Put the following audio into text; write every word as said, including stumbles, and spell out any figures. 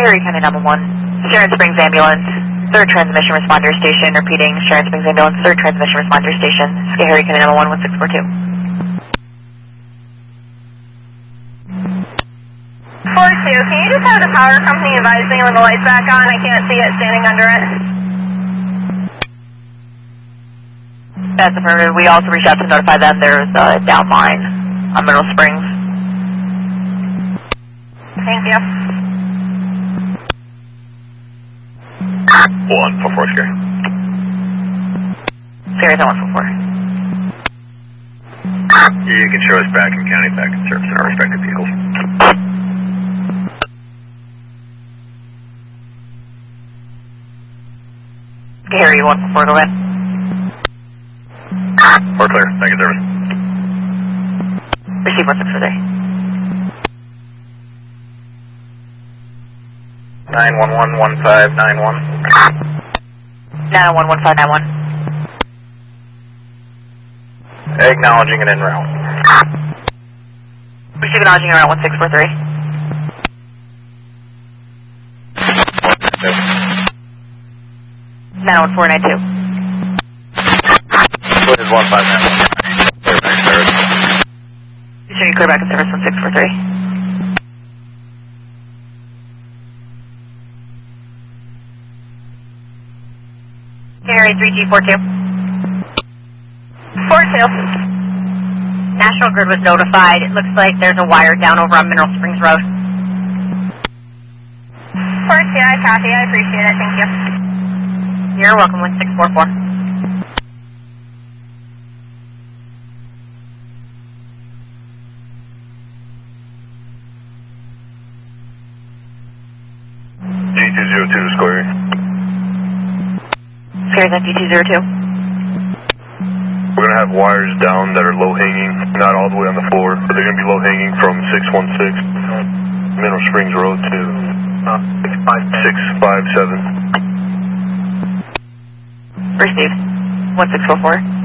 Harry County nine one one, Sharon Springs Ambulance, third transmission responder station, repeating Sharon Springs Ambulance, third transmission responder station, Harry County nine one one, one six four two. four two, can you just have the power company advise me when the light's back on? I can't see it standing under it. That's affirmative. We also reached out to notify them there's a down line on Mineral Springs. Thank you. one four four, Scary. Scary, one four four. You can show us back in county, back in service in our respective vehicles. Harry, one four four, go ahead. We're clear, back in service. Receive one six four three. nine one one, one five nine one. nine one one five nine one. Acknowledging an en route. Receive acknowledging around one six four three. nine one four nine two. What is one five nine one? Clear back in service. Be sure you clear back in service one six four three. Harry, three G four two. four two. National Grid was notified. It looks like there's a wire down over on Mineral Springs Road. four two, I copy. I appreciate it. Thank you. You're welcome, one six four four. G two zero two, Square. Square, G two zero two. We're going to have wires down that are low-hanging, not all the way on the floor, but they're going to be low-hanging from six one six Mineral Springs Road to six five seven. Received. one six four four.